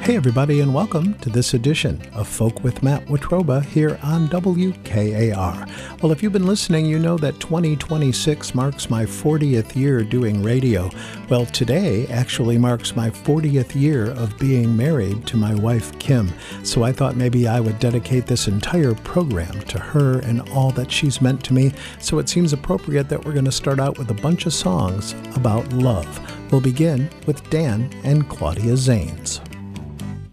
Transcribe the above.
Hey everybody, and welcome to this edition of Folk with Matt Watroba here on WKAR. Well, if you've been listening, you know that 2026 marks my 40th year doing radio. Well, today actually marks my 40th year of being married to my wife, Kim. So I thought maybe I would dedicate this entire program to her and all that she's meant to me. So it seems appropriate that we're going to start out with a bunch of songs about love. We'll begin with Dan and Claudia Zanes.